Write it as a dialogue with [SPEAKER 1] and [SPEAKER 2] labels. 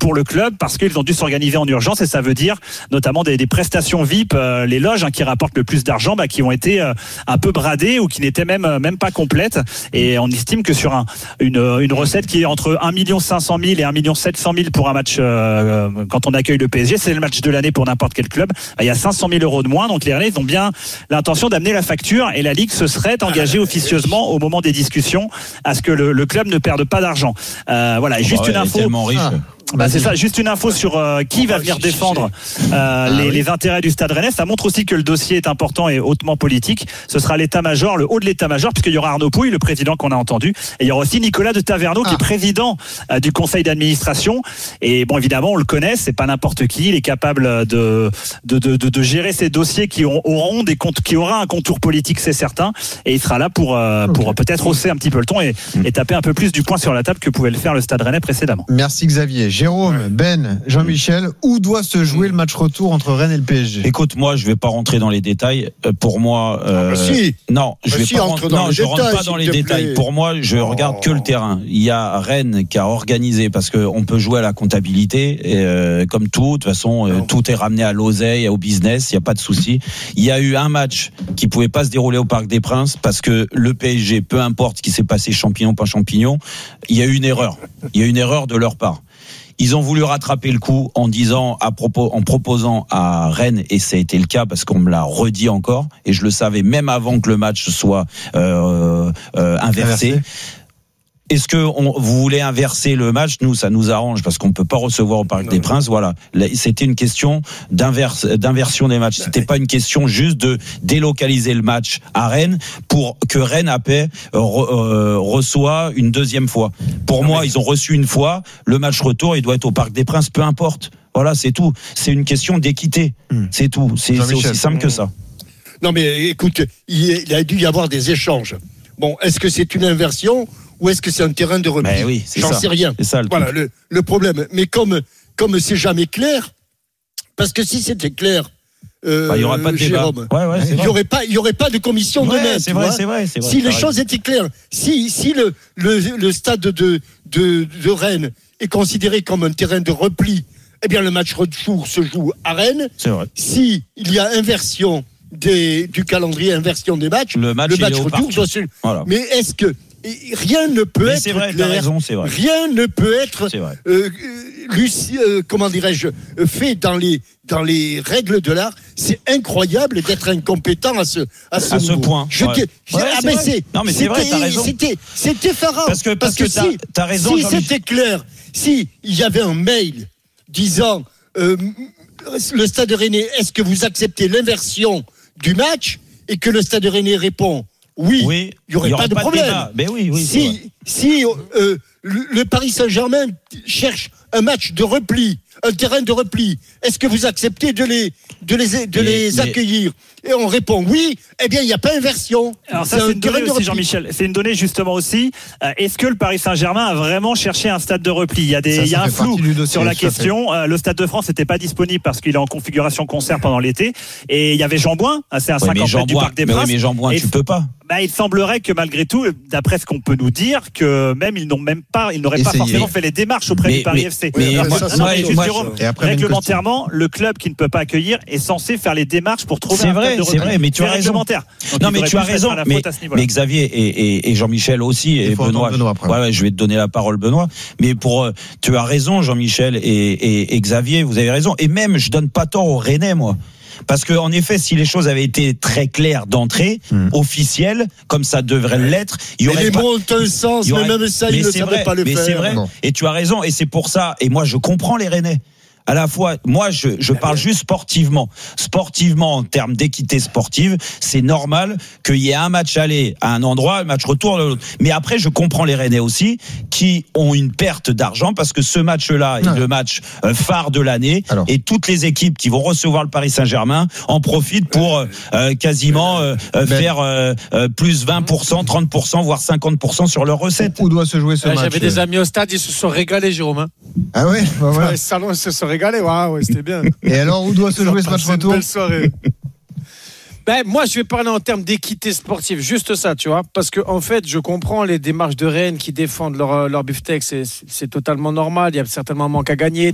[SPEAKER 1] pour le club parce qu'ils ont dû s'organiser en urgence et ça veut dire notamment des prestations VIP, les loges qui rapportent le plus d'argent, qui ont été un peu bradées ou qui n'étaient même pas complètes. Et on estime que sur une recette qui est entre 1 500 000 et 1 700 000 pour un match quand on accueille le PSG, c'est le match de l'année pour n'importe quel club. Il y a 500 000 € de moins. Donc les Rennais ils ont bien l'intention d'amener la facture et la Ligue se serait engagée officieusement au moment des discussions à ce que le club ne perde pas d'argent. Voilà, juste une info.
[SPEAKER 2] Tellement riche.
[SPEAKER 1] C'est ça, juste une info sur qui va venir défendre les intérêts du Stade Rennais. Ça montre aussi que le dossier est important et hautement politique. Ce sera l'état-major, le haut de l'état-major, puisqu'il y aura Arnaud Pouille, le président qu'on a entendu, et il y aura aussi Nicolas de Taverneau qui est président du conseil d'administration. Et bon, évidemment, on le connaît, c'est pas n'importe qui. Il est capable de gérer ces dossiers qui aura un contour politique, c'est certain. Et il sera là pour peut-être hausser un petit peu le ton et taper un peu plus du poing sur la table que pouvait le faire le Stade Rennais précédemment.
[SPEAKER 3] Merci Xavier. Jérôme, Ben, Jean-Michel, où doit se jouer le match retour entre Rennes et le PSG ?
[SPEAKER 2] Écoute, moi, je vais pas rentrer dans les détails. Pour moi, non, je vais pas rentre pas dans les détails. Pour moi, je regarde que le terrain. Il y a Rennes qui a organisé parce que on peut jouer à la comptabilité, comme tout. De toute façon, tout est ramené à l'oseille, au business. Il y a pas de souci. Il y a eu un match qui pouvait pas se dérouler au Parc des Princes parce que le PSG, peu importe ce qui s'est passé, champignon pas champignon, il y a eu une erreur. Il y a une erreur de leur part. Ils ont voulu rattraper le coup en proposant à Rennes, et ça a été le cas parce qu'on me l'a redit encore, et je le savais même avant que le match soit inversé. Est-ce que vous voulez inverser le match ? Nous, ça nous arrange parce qu'on peut pas recevoir au Parc des Princes. Voilà, c'était une question d'inversion des matchs. C'était pas une question juste de délocaliser le match à Rennes pour que Rennes après reçoit une deuxième fois. Pour moi, ils ont reçu une fois. Le match retour, il doit être au Parc des Princes, peu importe. Voilà, c'est tout. C'est une question d'équité. C'est tout. C'est aussi simple que ça.
[SPEAKER 4] Non, mais écoute, il a dû y avoir des échanges. Bon, est-ce que c'est une inversion ? Ou est-ce que c'est un terrain de repli ? J'en sais rien.
[SPEAKER 2] C'est ça
[SPEAKER 4] le problème. Mais comme c'est jamais clair, parce que si c'était clair,
[SPEAKER 2] il y aura pas de débat.
[SPEAKER 4] Jérôme, il y aurait pas de commission demain.
[SPEAKER 2] C'est vrai.
[SPEAKER 4] Si les choses étaient claires, si le stade de Rennes est considéré comme un terrain de repli, eh bien le match retour se joue à Rennes.
[SPEAKER 2] C'est vrai.
[SPEAKER 4] Si il y a inversion du calendrier, inversion des matchs, le match retour doit se. Voilà. Mais est-ce que rien ne peut être clair. Rien ne peut être fait dans les règles de l'art. C'est incroyable d'être incompétent à ce
[SPEAKER 2] point.
[SPEAKER 4] C'est vrai, t'as raison. C'est effarant. Parce que
[SPEAKER 2] t'as raison.
[SPEAKER 4] Si c'était clair, si il y avait un mail disant le Stade Rennais, est-ce que vous acceptez l'inversion du match, et que le Stade Rennais répond oui, il n'y aurait pas de problème.
[SPEAKER 2] Mais
[SPEAKER 4] si le Paris Saint-Germain cherche un match de repli, un terrain de repli, est-ce que vous acceptez de les accueillir ? Et on répond oui, eh bien il n'y a pas inversion.
[SPEAKER 1] Alors ça, c'est une donnée aussi, Jean-Michel. C'est une donnée justement aussi. Est-ce que le Paris Saint-Germain a vraiment cherché un stade de repli ? Il y a un flou sur la question. Le Stade de France n'était pas disponible parce qu'il est en configuration concert pendant l'été. Et il y avait Jean Bouin, c'est à 50 mètres du Parc des Princes.
[SPEAKER 2] Mais Jean Bouin, tu peux pas.
[SPEAKER 1] Il semblerait que malgré tout, d'après ce qu'on peut nous dire, que même ils n'auraient pas forcément fait les démarches auprès du Paris FC. Réglementairement, le club qui ne peut pas accueillir est censé faire les démarches pour trouver un stade de repli.
[SPEAKER 2] C'est vrai, mais tu as raison. Non, mais tu as raison. Mais Xavier et Jean-Michel aussi, et Benoît. Je vais te donner la parole, Benoît. Mais tu as raison, Jean-Michel et Xavier, vous avez raison. Et même, je donne pas tort aux Rennais, moi. Parce que en effet, si les choses avaient été très claires d'entrée, officielles, comme ça devrait l'être, il y aurait
[SPEAKER 4] les mots ont un sens, mais même ça, ils ne savaient pas le faire.
[SPEAKER 2] Mais c'est vrai, et tu as raison, et c'est pour ça, et moi je comprends les Rennais. À la fois, moi, je parle juste sportivement. Sportivement, en termes d'équité sportive, c'est normal qu'il y ait un match aller à un endroit, un match retour à l'autre. Mais après, je comprends les Rennais aussi, qui ont une perte d'argent, parce que ce match-là est le match phare de l'année. Alors. Et toutes les équipes qui vont recevoir le Paris Saint-Germain en profitent pour quasiment faire plus 20%, 30%, voire 50% sur leurs recettes.
[SPEAKER 3] Où doit se jouer ce match ?
[SPEAKER 5] J'avais des amis au stade, ils se sont régalés, Jérôme.
[SPEAKER 3] Ah ouais, voilà.
[SPEAKER 5] Les salons se sont régalés, c'était bien.
[SPEAKER 3] Et alors, où doit se jouer ce match retour ?
[SPEAKER 5] Une belle soirée. Moi, je vais parler en termes d'équité sportive, juste ça, tu vois, parce que en fait, je comprends les démarches de Rennes qui défendent leur beefsteak, c'est totalement normal. Il y a certainement un manque à gagner.